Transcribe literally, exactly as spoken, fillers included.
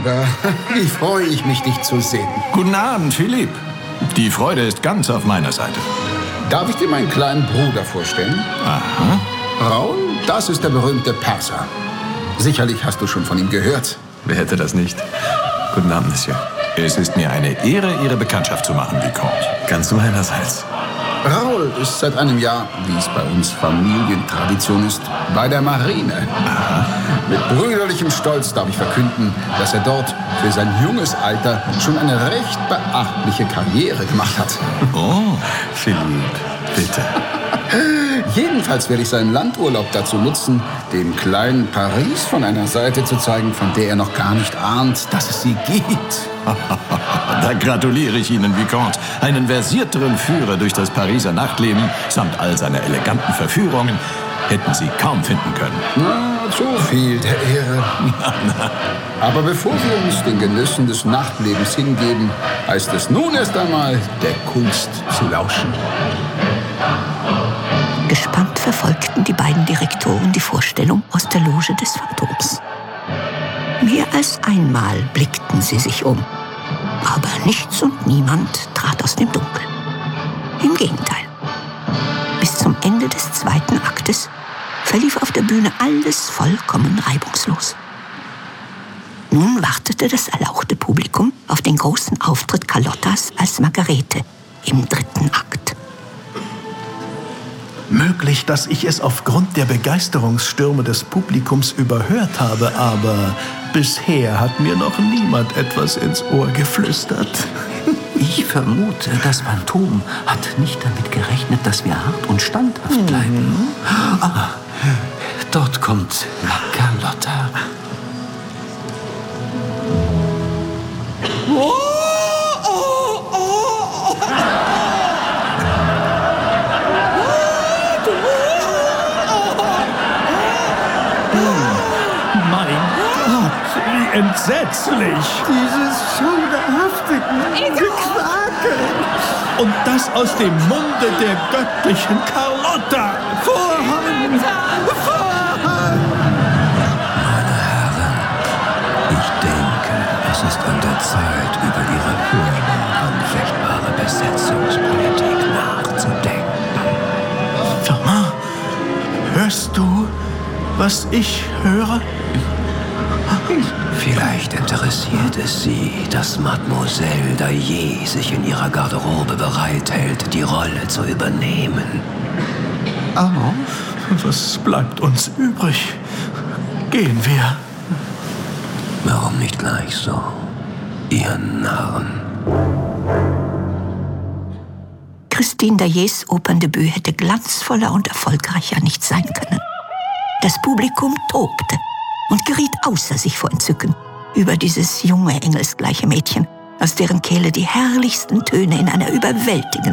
Kinder, wie freue ich mich, dich zu sehen. Guten Abend, Philipp. Die Freude ist ganz auf meiner Seite. Darf ich dir meinen kleinen Bruder vorstellen? Aha. Raoul, das ist der berühmte Perser. Sicherlich hast du schon von ihm gehört. Wer hätte das nicht? Guten Abend, Monsieur. Es ist mir eine Ehre, Ihre Bekanntschaft zu machen, Vicomte. Ganz meinerseits. Raoul ist seit einem Jahr, wie es bei uns Familientradition ist, bei der Marine. Aha. Mit brüderlichem Stolz darf ich verkünden, dass er dort für sein junges Alter schon eine recht beachtliche Karriere gemacht hat. Oh, Philipp, bitte. Jedenfalls werde ich seinen Landurlaub dazu nutzen, dem kleinen Paris von einer Seite zu zeigen, von der er noch gar nicht ahnt, dass es sie gibt. Da gratuliere ich Ihnen, Vicomte. Einen versierteren Führer durch das Pariser Nachtleben samt all seiner eleganten Verführungen hätten Sie kaum finden können. Na, so viel der Ehre. Aber bevor wir uns den Genüssen des Nachtlebens hingeben, heißt es nun erst einmal, der Kunst zu lauschen. Gespannt verfolgten die beiden Direktoren die Vorstellung aus der Loge des Phantoms. Mehr als einmal blickten sie sich um. Aber nichts und niemand trat aus dem Dunkel. Im Gegenteil. Bis zum Ende des zweiten Aktes verlief auf der Bühne alles vollkommen reibungslos. Nun wartete das erlauchte Publikum auf den großen Auftritt Carlottas als Margarete im dritten Akt. Möglich, dass ich es aufgrund der Begeisterungsstürme des Publikums überhört habe, aber bisher hat mir noch niemand etwas ins Ohr geflüstert. Ich vermute, das Phantom hat nicht damit gerechnet, dass wir hart und standhaft bleiben. Mhm. Ah, dort kommt La Carlotta. Oh, oh, oh, oh. Mein Gott, wie entsetzlich! Dieses schauderhafte Gequake! Und das aus dem Munde der göttlichen Carlotta! Vorhang! Vorhang! Meine Herren, ich denke, es ist an der Zeit, über Ihre hörbar anfechtbare Besetzungspolitik nachzudenken. Firmin, hörst du, was ich höre? Vielleicht interessiert es Sie, dass Mademoiselle Daillé sich in ihrer Garderobe bereithält, die Rolle zu übernehmen. Oh, was bleibt uns übrig? Gehen wir. Warum nicht gleich so, ihr Narren? Christine Daillés Operndebüt hätte glanzvoller und erfolgreicher nicht sein können. Das Publikum tobte und geriet außer sich vor Entzücken über dieses junge, engelsgleiche Mädchen, aus deren Kehle die herrlichsten Töne in einer überwältigenden